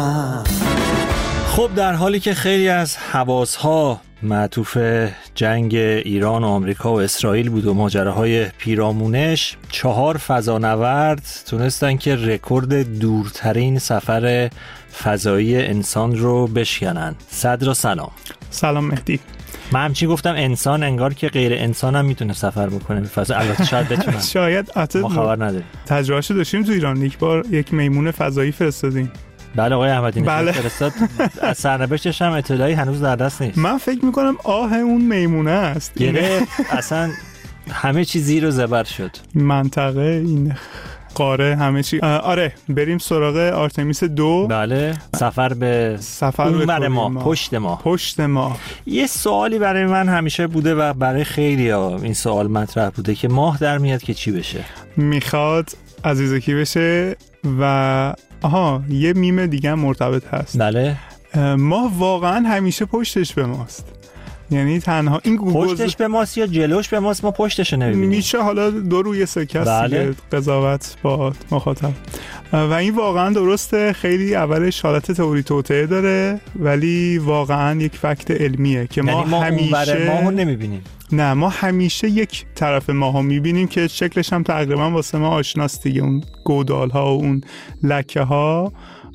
خب در حالی که خیلی از حواس‌ها معطوف جنگ ایران و آمریکا و اسرائیل بود و ماجراهای پیرامونش، 4 فضانورد تونستن که رکورد دورترین سفر فضایی انسان رو بشکنن. صدر سلام. سلام مهدی. من همچی گفتم انسان، انگار که غیر انسان هم میتونه سفر بکنه به فضا. البته شاید بتونن. شاید ما خبر نداریم. تجربهشو داشتیم تو ایران، یک بار یک میمون فضایی فرستادیم. بله آقای احمدی بله. فرستاد. از سرنوشتش هم اطلاعی هنوز در دست نیست. من فکر میکنم آه اون میمونه است. اصلا همه چی زیر و زبر شد. منطقه این قاره همه چی. آره بریم سراغ آرتمیس 2. بله سفر به اونور ما، پشت ما. یه سوالی برای من همیشه بوده و برای خیلی ها این سوال مطرح بوده که ماه در میاد که چی بشه؟ میخواد عزیزکی بشه و یه میم دیگه هم مرتبط هست. بله ماه واقعا همیشه پشتش به ماست، یعنی تنها این پشتش به ماست یا جلوش به ماست، ما پشتشو نمیبینیم. میشه حالا دو روی سکه است دیگه، قضاوت با مخاطب. و این واقعا درسته، خیلی اولش حالت تئوری توطئه داره ولی واقعا یک فکت علمیه که ما همیشه ماهو نمیبینیم. نه، ما همیشه یک طرف ماهو میبینیم که شکلش هم تقریبا واسه ما آشناست دیگه، اون گودال ها و اون لکه ها،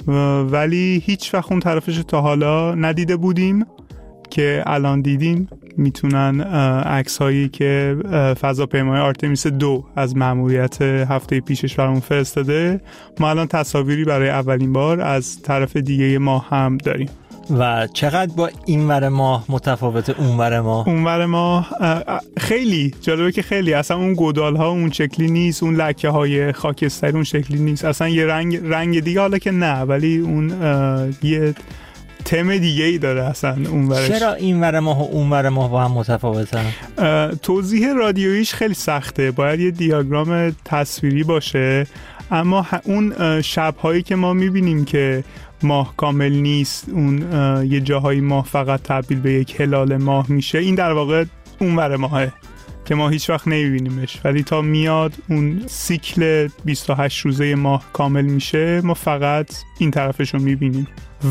ولی هیچ وقت اون طرفش تا حالا ندیده بودیم که الان دیدیم. میتونن عکس هایی که فضاپیمای آرتمیس 2 از مأموریت هفته پیشش برامون فرستاده، ما الان تصاویری برای اولین بار از طرف دیگه ماه هم داریم. و چقدر با اینور ماه متفاوته اونور ماه؟ اونور ماه خیلی جالبه که خیلی اصلا اون گودال ها اون شکلی نیست، اون لکه های خاکستری اون شکلی نیست، اصلا یه رنگ دیگه، حالا که نه ولی اون یه تم دیگه ای داره اصلا اونورش. چرا اینور ماه و اونور ماه با هم متفاوتن؟ توضیح رادیوییش خیلی سخته، باید یه دیاگرام تصویری باشه، اما اون شب‌هایی که ما می‌بینیم که ماه کامل نیست، اون یه جاهای ماه فقط تبدیل به یک هلال ماه میشه، این در واقع اونور ماهه که ما هیچ وقت نمی‌بینیمش، ولی تا میاد اون سیکل 28 روزه ماه کامل میشه ما فقط این طرفشو می‌بینیم.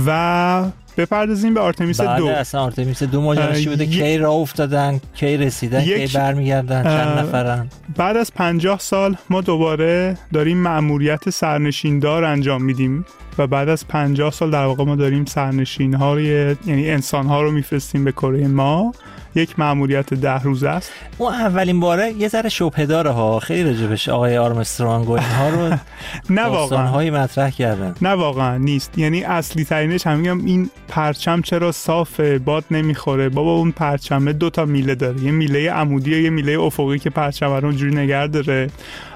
و بپردازیم به آرتمیس 2. بعد اصلا آرتمیس 2 ماجراش چی بوده؟ کی راه افتادن، کی رسیدن، کی برمیگردن، چند نفرن؟ بعد از 50 سال ما دوباره داریم مأموریت سرنشیندار انجام میدیم و بعد از 50 سال در واقع ما داریم سرنشین‌ها رو، یعنی انسان‌ها رو میفرستیم به کره ما. یک مأموریت 10 روزه است. اون اولین باره یه ذره شبهه داره ها، خیلی راجبش آقای آرمسترانگ و اینها رو داستان‌های مطرح کردن. نه واقعا نیست، یعنی اصلی ترینش همین این پرچم چرا صافه، باد نمیخوره. بابا اون پرچمه 2 تا میله داره، یه میله عمودی و یه میله افقی که پرچم رو اونجوری نگه داره.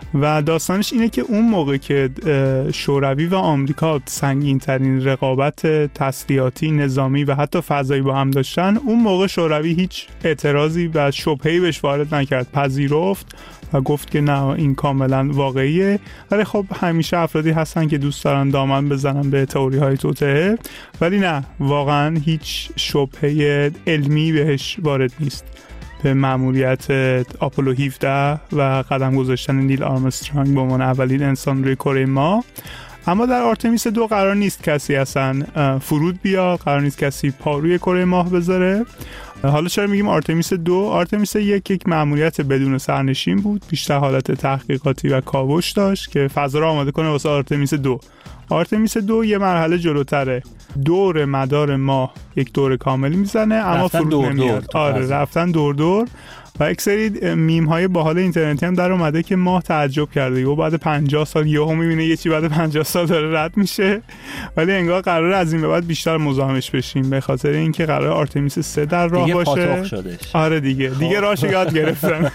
و داستانش اینه که اون موقع که شوروی و آمریکا سنگین ترین رقابت تسلیحاتی، نظامی و حتی فضایی با هم داشتن، اون موقع شوروی هیچ اعتراضی و شبهه‌ای بهش وارد نکرد، پذیرفت و گفت که نه این کاملا واقعیه. ولی خب همیشه افرادی هستن که دوست دارن دامن بزنن به تئوری‌های توطئه، ولی نه، واقعا هیچ شبهه علمی بهش وارد نیست به مأموریت آپولو 17 و قدم گذاشتن نیل آرمسترانگ به عنوان اولین انسان روی کره ما. اما در آرتمیس 2 قرار نیست کسی اصلا فرود بیاد، قرار نیست کسی پا روی کره ماه بذاره. حالا چرا میگیم آرتمیس 2؟ آرتمیس 1 یک مأموریت بدون سرنشین بود، بیشتر حالت تحقیقاتی و کاوش داشت که فضا رو آماده کنه واسه آرتمیس 2. آرتمیس 2 یه مرحله جلوتره، دور مدار ماه یک دور کامل میزنه اما فرود نمیاد. آره رفتن دور و یک سری میم های باحال اینترنتی هم در اومده که ماه تعجب کرده و بعد 50 سال یهو میبینه یه چی بعد 50 سال داره رد میشه، ولی انگار قراره از این به بعد بیشتر مزاحمش بشیم به خاطر اینکه قراره آرتمیس 3 در راه باشه. آره دیگه راهشو یاد گرفتن.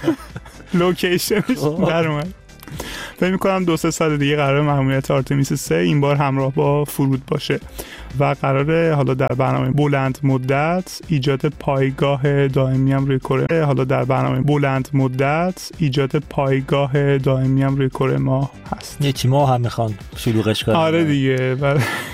لوکیشنش در اومد. فکر می‌کنم 2-3 سال دیگه قراره مأموریت آرتمیس 3 این بار همراه با فرود باشه و قراره حالا در برنامه بلند مدت ایجاد پایگاه دائمی هم روی کره ما هست. یه چی ماه هم میخوان شلوغش کنن. آره دیگه.